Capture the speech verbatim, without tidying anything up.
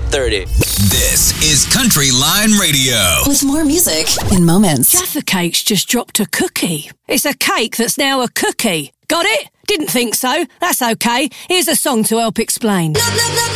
thirty. This is Country Line Radio. With more music in moments. Jaffa Cake's just dropped a cookie. It's a cake that's now a cookie. Got it? Didn't think so. That's okay. Here's a song to help explain. Love, love, love.